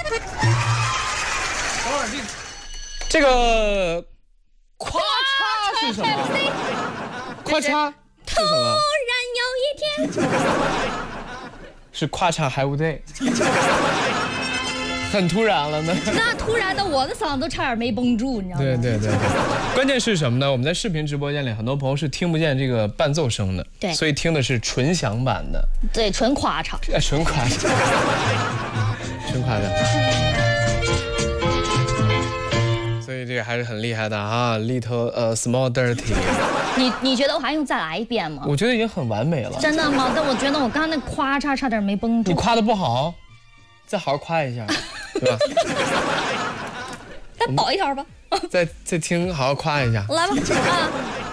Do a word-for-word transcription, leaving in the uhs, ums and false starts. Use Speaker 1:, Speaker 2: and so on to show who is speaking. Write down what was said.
Speaker 1: 等会儿这这个咔嚓是什么？咔嚓是什么？
Speaker 2: 突然有一天，
Speaker 1: 是咔嚓还不对，很突然了呢。
Speaker 2: 那突然的我的嗓子都差点没绷住，你知道吗？
Speaker 1: 对对对对，关键是什么呢？我们在视频直播间里，很多朋友是听不见这个伴奏声的，
Speaker 2: 对，
Speaker 1: 所以听的是纯享版的，
Speaker 2: 对，纯夸嚓，
Speaker 1: 哎，纯夸嚓，纯夸嚓。所以这个还是很厉害的啊 ，little 呃 small dirty。
Speaker 2: 你你觉得我还用再来一遍吗？
Speaker 1: 我觉得已经很完美了。
Speaker 2: 真的吗？但我觉得我刚刚那夸嚓差点没绷住。
Speaker 1: 你夸的不好，再好好夸一下，对吧？
Speaker 2: 再保一条吧。
Speaker 1: 再再听，好好夸一下。
Speaker 2: 来吧啊！